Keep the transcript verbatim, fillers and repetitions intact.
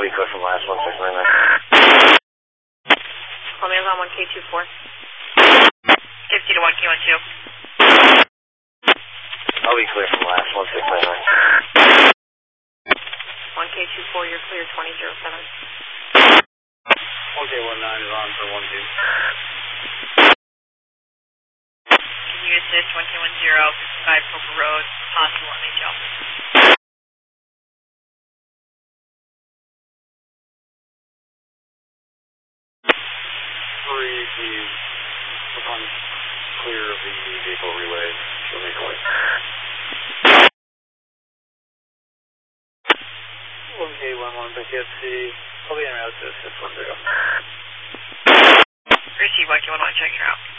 I'll be clear from last one six nine nine. Call me on one K two four. fifty to one K one two. I'll be clear from last one six nine nine. one K two four, you're clear twenty zero seven. one K one nine is on for one two. Can you assist one K one zero, fifty-five Poker Road, possible M H L? Three, please. Upon clear of the vehicle relay, show me clear. one K one one, P F C, I'll be en route to assist one zero. Receive one K one one, check your out.